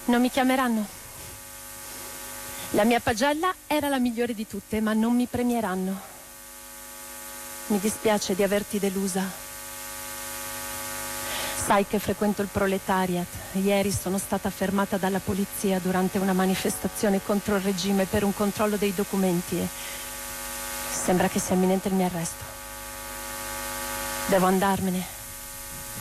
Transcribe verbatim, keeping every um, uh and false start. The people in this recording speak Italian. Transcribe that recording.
Non mi chiameranno. La mia pagella era la migliore di tutte, ma non mi premieranno. Mi dispiace di averti delusa. Sai che frequento il proletariat. Ieri sono stata fermata dalla polizia durante una manifestazione contro il regime per un controllo dei documenti e sembra che sia imminente il mio arresto. Devo andarmene.